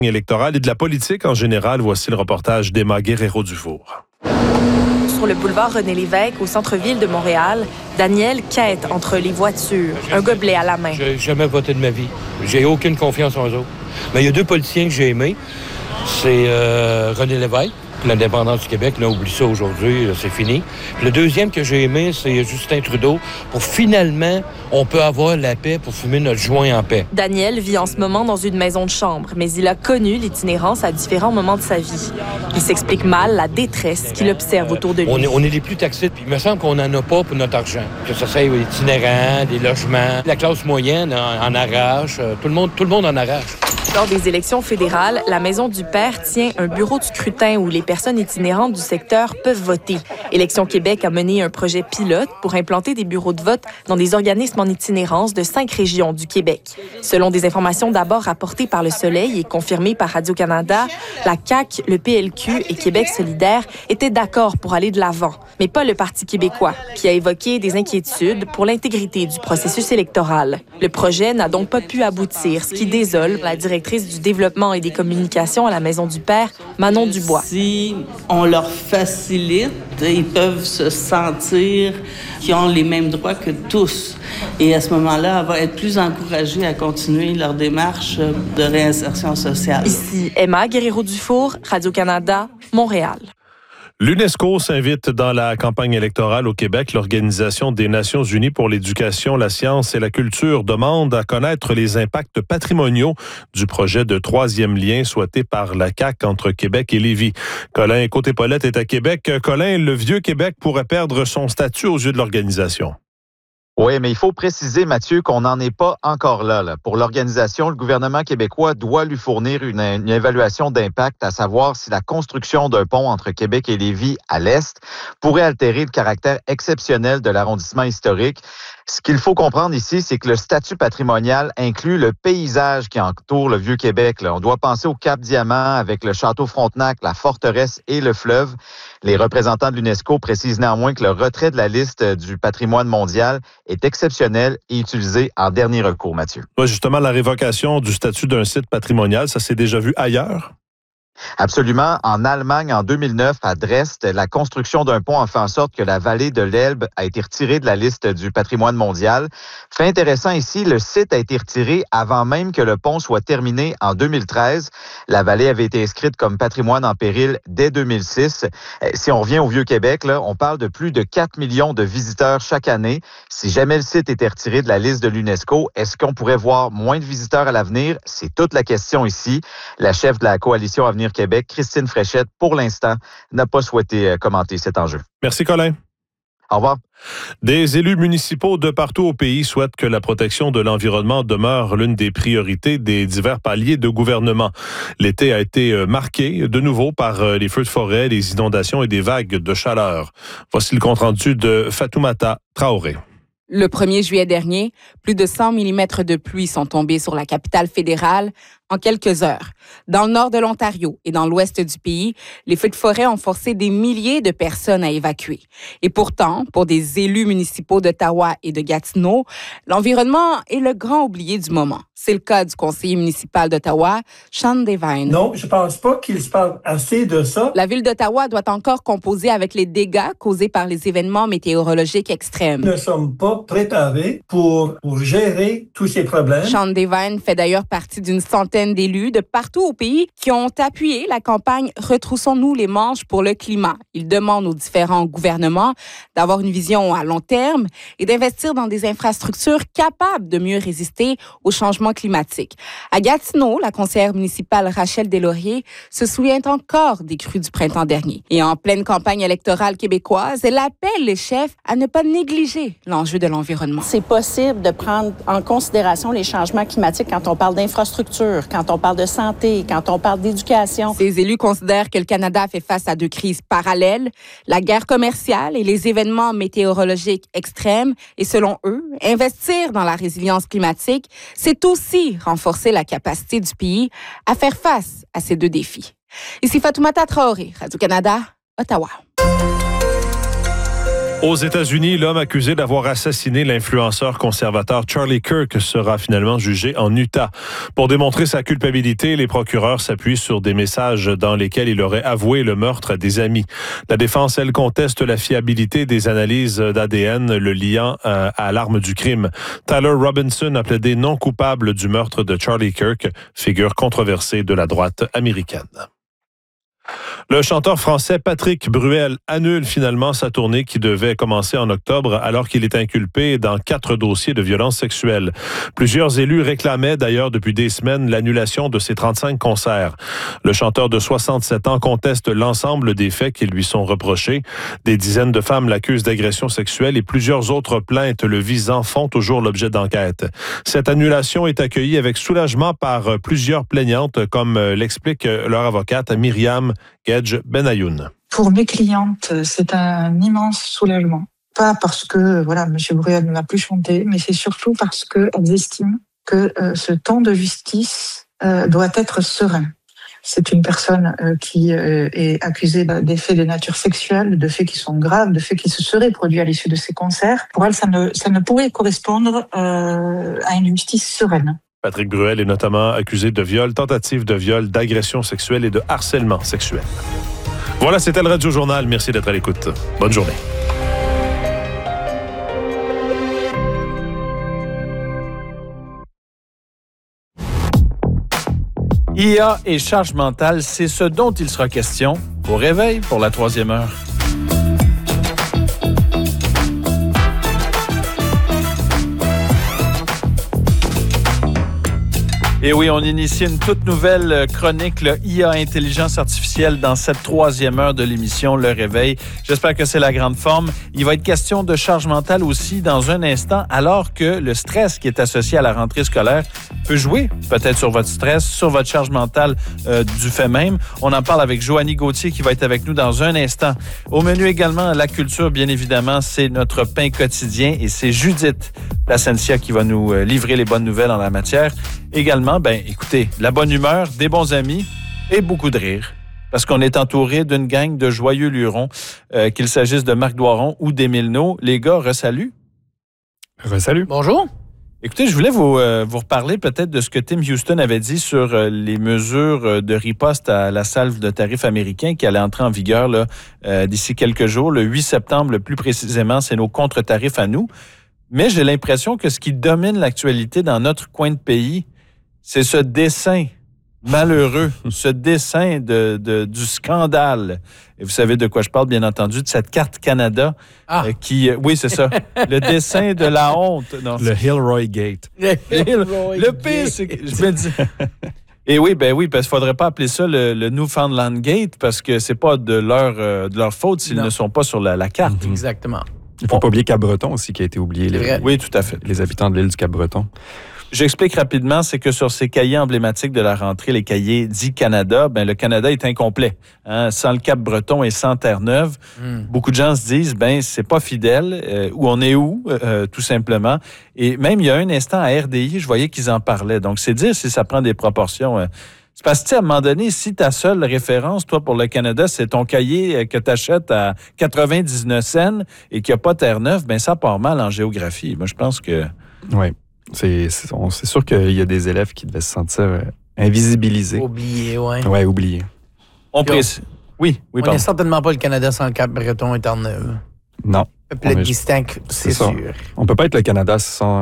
électorale et de la politique en général. Voici le reportage d'Emma Guerrero-Dufour. Sur le boulevard René-Lévesque, au centre-ville de Montréal, Daniel quête entre les voitures, un gobelet à la main. J'ai jamais voté de ma vie. J'ai aucune confiance en eux autres. Mais il y a deux politiciens que j'ai aimés. C'est René Lévesque, l'indépendance du Québec. Là, oublie ça aujourd'hui, c'est fini. Puis le deuxième que j'ai aimé, c'est Justin Trudeau. Pour finalement, on peut avoir la paix pour fumer notre joint en paix. Daniel vit en ce moment dans une maison de chambre, mais il a connu l'itinérance à différents moments de sa vie. Il s'explique mal la détresse qu'il observe autour de lui. On est les plus taxés, puis il me semble qu'on n'en a pas pour notre argent. Que ce soit itinérants, des logements. La classe moyenne en arrache. Tout le monde en arrache. Lors des élections fédérales, la Maison du Père tient un bureau de scrutin où les personnes itinérantes du secteur peuvent voter. Élections Québec a mené un projet pilote pour implanter des bureaux de vote dans des organismes en itinérance de 5 régions du Québec. Selon des informations d'abord rapportées par Le Soleil et confirmées par Radio-Canada, la CAQ, le PLQ et Québec solidaire étaient d'accord pour aller de l'avant, mais pas le Parti québécois, qui a évoqué des inquiétudes pour l'intégrité du processus électoral. Le projet n'a donc pas pu aboutir, ce qui désole la directrice du développement et des communications à la Maison du Père, Manon Dubois. Si on leur facilite, ils peuvent se sentir qu'ils ont les mêmes droits que tous. Et à ce moment-là, elle va être plus encouragée à continuer leur démarche de réinsertion sociale. Ici, Emma Guerrero-Dufour, Radio-Canada, Montréal. L'UNESCO s'invite dans la campagne électorale au Québec. L'Organisation des Nations unies pour l'éducation, la science et la culture demande à connaître les impacts patrimoniaux du projet de troisième lien souhaité par la CAQ entre Québec et Lévis. Colin Côté-Paulette est à Québec. Colin, le Vieux-Québec pourrait perdre son statut aux yeux de l'organisation. Oui, mais il faut préciser, Mathieu, qu'on n'en est pas encore là. Pour l'organisation, le gouvernement québécois doit lui fournir une évaluation d'impact, à savoir si la construction d'un pont entre Québec et Lévis à l'est pourrait altérer le caractère exceptionnel de l'arrondissement historique. Ce qu'il faut comprendre ici, c'est que le statut patrimonial inclut le paysage qui entoure le Vieux-Québec. On doit penser au Cap-Diamant avec le château Frontenac, la forteresse et le fleuve. Les représentants de l'UNESCO précisent néanmoins que le retrait de la liste du patrimoine mondial est exceptionnel et utilisé en dernier recours, Mathieu. Ouais, justement, la révocation du statut d'un site patrimonial, ça s'est déjà vu ailleurs? Absolument. En Allemagne, en 2009, à Dresde, la construction d'un pont a fait en sorte que la vallée de l'Elbe a été retirée de la liste du patrimoine mondial. Fait intéressant ici, le site a été retiré avant même que le pont soit terminé en 2013. La vallée avait été inscrite comme patrimoine en péril dès 2006. Si on revient au Vieux-Québec, là, on parle de plus de 4 millions de visiteurs chaque année. Si jamais le site était retiré de la liste de l'UNESCO, est-ce qu'on pourrait voir moins de visiteurs à l'avenir? C'est toute la question ici. La chef de la coalition Avenir Québec, Christine Fréchette, pour l'instant, n'a pas souhaité commenter cet enjeu. Merci, Colin. Au revoir. Des élus municipaux de partout au pays souhaitent que la protection de l'environnement demeure l'une des priorités des divers paliers de gouvernement. L'été a été marqué de nouveau par les feux de forêt, les inondations et des vagues de chaleur. Voici le compte-rendu de Fatoumata Traoré. Le 1er juillet dernier, plus de 100 mm de pluie sont tombés sur la capitale fédérale en quelques heures. Dans le nord de l'Ontario et dans l'ouest du pays, les feux de forêt ont forcé des milliers de personnes à évacuer. Et pourtant, pour des élus municipaux d'Ottawa et de Gatineau, l'environnement est le grand oublié du moment. C'est le cas du conseiller municipal d'Ottawa, Sean Devine. Non, je pense pas qu'il se parle assez de ça. La ville d'Ottawa doit encore composer avec les dégâts causés par les événements météorologiques extrêmes. Nous ne sommes pas préparés pour gérer tous ces problèmes. Sean Devine fait d'ailleurs partie d'une centaine d'élus de partout au pays qui ont appuyé la campagne « Retroussons-nous les manches pour le climat ». Il demande aux différents gouvernements d'avoir une vision à long terme et d'investir dans des infrastructures capables de mieux résister au changement climatique. À Gatineau, la conseillère municipale Rachel Deslauriers se souvient encore des crues du printemps dernier. Et en pleine campagne électorale québécoise, elle appelle les chefs à ne pas négliger l'enjeu de l'environnement. C'est possible de prendre en considération les changements climatiques quand on parle d'infrastructures, quand on parle de santé, quand on parle d'éducation. Ces élus considèrent que le Canada fait face à deux crises parallèles, la guerre commerciale et les événements météorologiques extrêmes. Et selon eux, investir dans la résilience climatique, c'est aussi renforcer la capacité du pays à faire face à ces deux défis. Ici Fatoumata Traoré, Radio-Canada, Ottawa. Aux États-Unis, l'homme accusé d'avoir assassiné l'influenceur conservateur Charlie Kirk sera finalement jugé en Utah. Pour démontrer sa culpabilité, les procureurs s'appuient sur des messages dans lesquels il aurait avoué le meurtre à des amis. La défense, elle, conteste la fiabilité des analyses d'ADN le liant à l'arme du crime. Tyler Robinson a plaidé non coupable du meurtre de Charlie Kirk, figure controversée de la droite américaine. Le chanteur français Patrick Bruel annule finalement sa tournée qui devait commencer en octobre alors qu'il est inculpé dans 4 dossiers de violences sexuelles. Plusieurs élus réclamaient d'ailleurs depuis des semaines l'annulation de ses 35 concerts. Le chanteur de 67 ans conteste l'ensemble des faits qui lui sont reprochés. Des dizaines de femmes l'accusent d'agression sexuelle et plusieurs autres plaintes le visant font toujours l'objet d'enquêtes. Cette annulation est accueillie avec soulagement par plusieurs plaignantes, comme l'explique leur avocate Myriam Gedge Benayoun. Pour mes clientes, c'est un immense soulagement. Pas parce que M. Bruel ne m'a plus chanté, mais c'est surtout parce qu'elles estiment que ce temps de justice doit être serein. C'est une personne qui est accusée des faits de nature sexuelle, de faits qui sont graves, de faits qui se seraient produits à l'issue de ses concerts. Pour elle, ça ne pourrait correspondre à une justice sereine. Patrick Bruel est notamment accusé de viol, tentative de viol, d'agression sexuelle et de harcèlement sexuel. Voilà, c'était le Radio Journal. Merci d'être à l'écoute. Bonne journée. IA et charge mentale, c'est ce dont il sera question au réveil pour la 3e heure. Et oui, on initie une toute nouvelle chronique, le IA, intelligence artificielle, dans cette 3e heure de l'émission, Le Réveil. J'espère que c'est la grande forme. Il va être question de charge mentale aussi dans un instant, alors que le stress qui est associé à la rentrée scolaire peut jouer peut-être sur votre stress, sur votre charge mentale du fait même. On en parle avec Joanie Gauthier qui va être avec nous dans un instant. Au menu également, la culture, bien évidemment, c'est notre pain quotidien et c'est Judith Placencia qui va nous livrer les bonnes nouvelles en la matière. Également, écoutez, la bonne humeur, des bons amis et beaucoup de rire. Parce qu'on est entouré d'une gang de joyeux lurons, qu'il s'agisse de Marc Doiron ou d'Émile Naud. Les gars, re-salut. Re-salut. Bonjour. Écoutez, je voulais vous reparler peut-être de ce que Tim Houston avait dit sur les mesures de riposte à la salve de tarifs américains qui allait entrer en vigueur d'ici quelques jours. Le 8 septembre, le plus précisément, c'est nos contre-tarifs à nous. Mais j'ai l'impression que ce qui domine l'actualité dans notre coin de pays, c'est ce dessin malheureux, ce dessin du scandale. Et vous savez de quoi je parle, bien entendu, de cette carte Canada oui, c'est ça. Le dessin de la honte. Non, le Hillroy Gate. Le pire, c'est que je me dis... Et oui, parce qu'il ne faudrait pas appeler ça le Newfoundland Gate parce que c'est pas de leur faute s'ils ne sont pas sur la carte. Exactement. Il ne faut pas oublier Cap-Breton aussi qui a été oublié. Oui, tout à fait. Les habitants de l'île du Cap-Breton. J'explique rapidement, c'est que sur ces cahiers emblématiques de la rentrée, les cahiers dits Canada, le Canada est incomplet. Sans le Cap-Breton et sans Terre-Neuve, beaucoup de gens se disent, c'est pas fidèle, où on est où, tout simplement. Et même il y a un instant à RDI, je voyais qu'ils en parlaient. Donc, c'est dire si ça prend des proportions. C'est parce que, à un moment donné, si ta seule référence, toi, pour le Canada, c'est ton cahier que tu achètes à 99 cents et qu'il n'y a pas Terre-Neuve, ça part mal en géographie. Moi, je pense que... Oui. C'est sûr qu'il y a des élèves qui devaient se sentir invisibilisés. Oubliés, oui. Oui, oubliés. On précise. Oui, on n'est certainement pas le Canada sans le Cap-Breton et Terre-Neuve. Non. Le distinct, c'est sûr. On ne peut pas être le Canada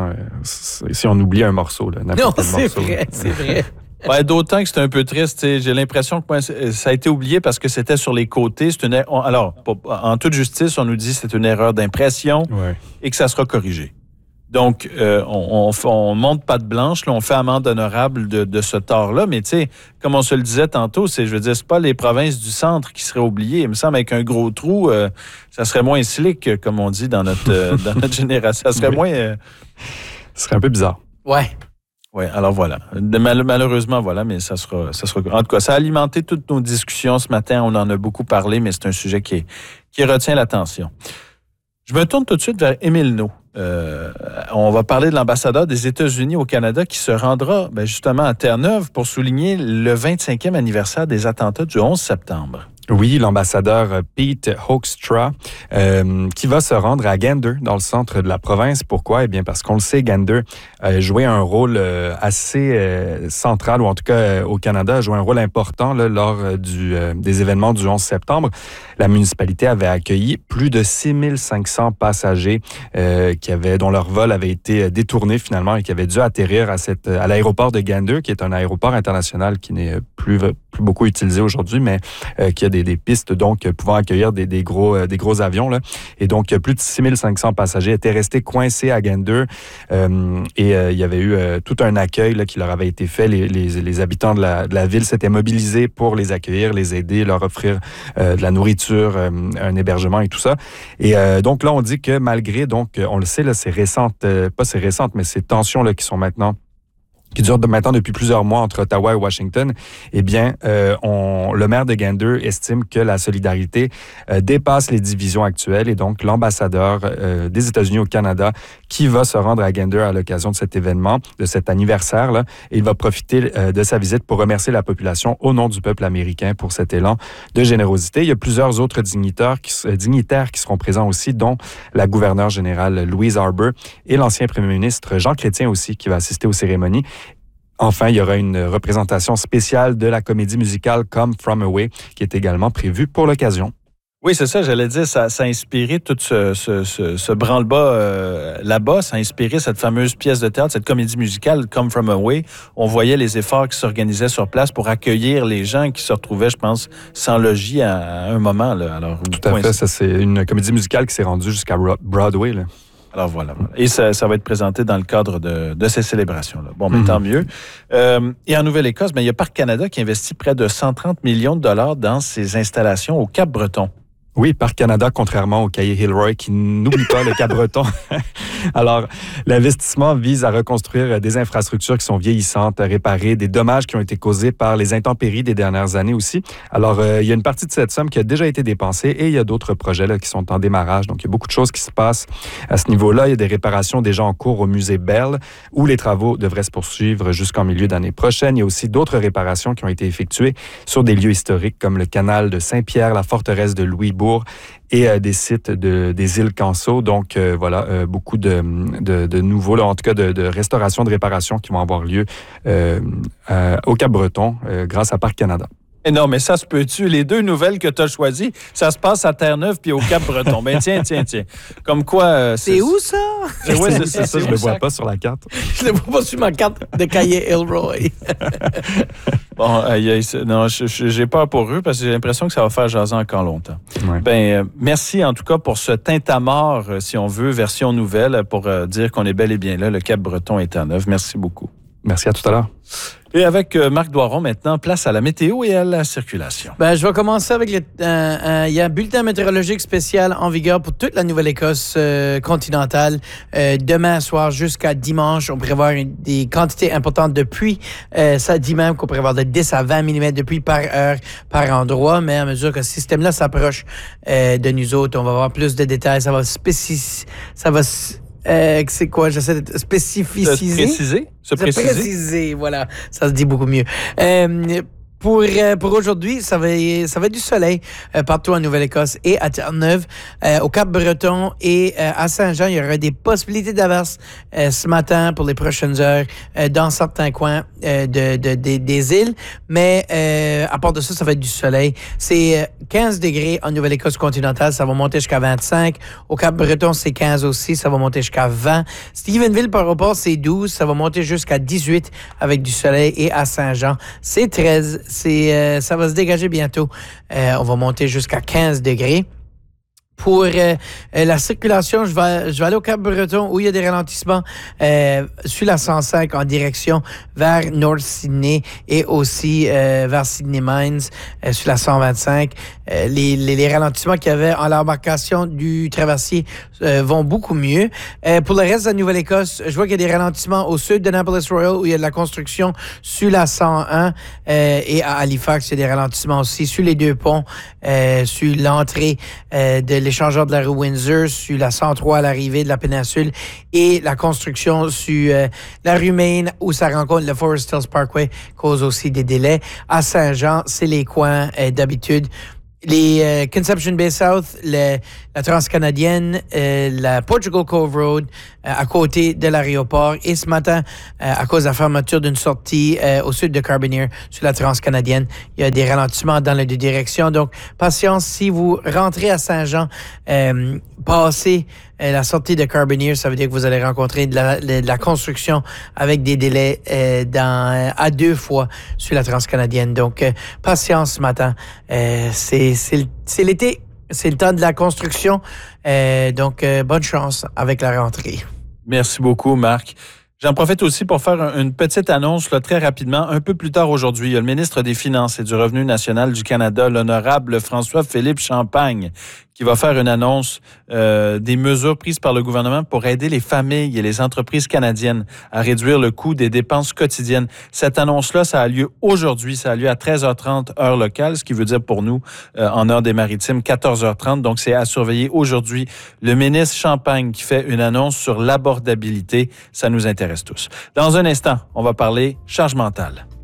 si on oublie un morceau. Non, c'est vrai, c'est vrai. D'autant que c'est un peu triste. J'ai l'impression que ça a été oublié parce que c'était sur les côtés. Alors, en toute justice, on nous dit que c'est une erreur d'impression et que ça sera corrigé. Donc, on monte patte blanche, là, on fait amende honorable de ce tort-là, mais tu sais, comme on se le disait tantôt, c'est pas les provinces du centre qui seraient oubliées. Il me semble avec un gros trou, ça serait moins slick, comme on dit dans notre génération. Ça serait moins... Ce serait un peu bizarre. Ouais. Oui, alors voilà. Malheureusement, voilà, mais ça sera... En tout cas, ça a alimenté toutes nos discussions ce matin. On en a beaucoup parlé, mais c'est un sujet qui retient l'attention. Je me tourne tout de suite vers Émile Naud. On va parler de l'ambassadeur des États-Unis au Canada qui se rendra justement à Terre-Neuve pour souligner le 25e anniversaire des attentats du 11 septembre. Oui, l'ambassadeur Pete Hoekstra, qui va se rendre à Gander, dans le centre de la province. Pourquoi? Eh bien, parce qu'on le sait, Gander a joué un rôle assez central, ou en tout cas au Canada, a joué un rôle important là, lors des événements du 11 septembre. La municipalité avait accueilli plus de 6500 passagers dont leur vol avait été détourné finalement et qui avaient dû atterrir à l'aéroport de Gander, qui est un aéroport international qui n'est plus beaucoup utilisé aujourd'hui, mais qui a des pistes donc pouvant accueillir des gros avions. Là. Et donc, plus de 6500 passagers étaient restés coincés à Gander et il y avait eu tout un accueil là, qui leur avait été fait. Les habitants de la ville s'étaient mobilisés pour les accueillir, les aider, leur offrir de la nourriture, un hébergement et tout ça. Et donc là, on dit que malgré, donc, on le sait, là, mais ces tensions là, qui durent maintenant depuis plusieurs mois entre Ottawa et Washington, eh bien, le maire de Gander estime que la solidarité dépasse les divisions actuelles et donc l'ambassadeur des États-Unis au Canada qui va se rendre à Gander à l'occasion de cet événement, de cet anniversaire-là, et il va profiter de sa visite pour remercier la population au nom du peuple américain pour cet élan de générosité. Il y a plusieurs autres dignitaires qui seront présents aussi, dont la gouverneure générale Louise Arbour et l'ancien premier ministre Jean Chrétien aussi, qui va assister aux cérémonies. Enfin, il y aura une représentation spéciale de la comédie musicale Come From Away, qui est également prévue pour l'occasion. Oui, c'est ça, j'allais dire, ça a inspiré tout ce branle-bas là-bas, ça a inspiré cette fameuse pièce de théâtre, cette comédie musicale Come From Away. On voyait les efforts qui s'organisaient sur place pour accueillir les gens qui se retrouvaient, je pense, sans logis à un moment. Là. Alors, tout à fait, ça c'est une comédie musicale qui s'est rendue jusqu'à Broadway, là. Alors voilà. Et ça va être présenté dans le cadre de ces célébrations-là. Bon, mais tant mieux. Et en Nouvelle-Écosse, il y a Parc Canada qui investit près de 130 millions de dollars dans ses installations au Cap-Breton. Oui, Parc Canada, contrairement au Cahier Hilroy, qui n'oublie pas le Cap-Breton. Alors, l'investissement vise à reconstruire des infrastructures qui sont vieillissantes, à réparer des dommages qui ont été causés par les intempéries des dernières années aussi. Alors, il y a une partie de cette somme qui a déjà été dépensée et il y a d'autres projets là, qui sont en démarrage. Donc, il y a beaucoup de choses qui se passent à ce niveau-là. Il y a des réparations déjà en cours au musée Bell, où les travaux devraient se poursuivre jusqu'en milieu d'année prochaine. Il y a aussi d'autres réparations qui ont été effectuées sur des lieux historiques comme le canal de Saint-Pierre, la forteresse de Louisbourg, et des sites des îles Canso. Donc, voilà, beaucoup de nouveaux, là, en tout cas de restauration, de réparation qui vont avoir lieu au Cap-Breton grâce à Parc Canada. Et non, mais ça se peut-tu? Les deux nouvelles que tu as choisies, ça se passe à Terre-Neuve puis au Cap-Breton. Ben tiens. Comme quoi... c'est où, ça? Oui, c'est ça. Je ne le vois pas sur la carte. Je ne le vois pas sur ma carte de Cahier Hilroy. Bon, non, j'ai peur pour eux parce que j'ai l'impression que ça va faire jaser encore longtemps. Ouais. Merci en tout cas pour ce tintamarre, si on veut, version nouvelle, pour dire qu'on est bel et bien là, le Cap-Breton est Terre-Neuve. Merci beaucoup. Merci, à tout à l'heure. Et avec Marc Doiron, maintenant, place à la météo et à la circulation. Je vais commencer avec il y a un bulletin météorologique spécial en vigueur pour toute la Nouvelle-Écosse continentale. Demain soir jusqu'à dimanche, on prévoit des quantités importantes de pluie. Ça dit même qu'on prévoit de 10 à 20 mm de pluie par heure, par endroit. Mais à mesure que ce système-là s'approche de nous autres, on va avoir plus de détails. Ça va c'est quoi? J'essaie de spécifier. Se préciser, voilà. Ça se dit beaucoup mieux. Pour aujourd'hui, ça va être du soleil partout en Nouvelle-Écosse et à Terre-Neuve, au Cap-Breton et à Saint-Jean. Il y aura des possibilités d'averse ce matin pour les prochaines heures dans certains coins des îles. Mais à part de ça, ça va être du soleil. C'est 15 degrés en Nouvelle-Écosse continentale. Ça va monter jusqu'à 25. Au Cap-Breton, c'est 15 aussi. Ça va monter jusqu'à 20. Stephenville, par rapport, c'est 12. Ça va monter jusqu'à 18 avec du soleil. Et à Saint-Jean, c'est 13. Ça va se dégager bientôt. On va monter jusqu'à 15 degrés. Pour la circulation, je vais aller au Cap-Breton où il y a des ralentissements sur la 105 en direction vers North Sydney et aussi vers Sydney Mines sur la 125. Les ralentissements qu'il y avait en l'embarcation du traversier vont beaucoup mieux. Pour le reste de la Nouvelle-Écosse, je vois qu'il y a des ralentissements au sud d'Annapolis Royal où il y a de la construction sur la 101 et à Halifax, il y a des ralentissements aussi sur les deux ponts, sur l'entrée de l'échangeur de la rue Windsor, sur la 103 à l'arrivée de la péninsule et la construction sur la rue Main où ça rencontre le Forest Hills Parkway cause aussi des délais. À Saint-Jean, c'est les coins d'habitude les Conception Bay South, la Transcanadienne, la Portugal Cove Road, à côté de l'aéroport. Et ce matin, à cause de la fermeture d'une sortie au sud de Carbonear sur la Transcanadienne, il y a des ralentissements dans les deux directions. Donc, patience, si vous rentrez à Saint-Jean, passez la sortie de Carbonear, ça veut dire que vous allez rencontrer de la construction avec des délais à 2 fois sur la Transcanadienne. Donc, patience ce matin. C'est l'été, c'est le temps de la construction. Donc, bonne chance avec la rentrée. Merci beaucoup, Marc. J'en profite aussi pour faire une petite annonce là, très rapidement. Un peu plus tard aujourd'hui, il y a le ministre des Finances et du Revenu national du Canada, l'honorable François-Philippe Champagne, qui va faire une annonce des mesures prises par le gouvernement pour aider les familles et les entreprises canadiennes à réduire le coût des dépenses quotidiennes. Cette annonce-là, ça a lieu aujourd'hui. Ça a lieu à 13h30 heure locale, ce qui veut dire pour nous, en heure des Maritimes, 14h30. Donc, c'est à surveiller aujourd'hui. Le ministre Champagne qui fait une annonce sur l'abordabilité, ça nous intéresse tous. Dans un instant, on va parler charge mentale.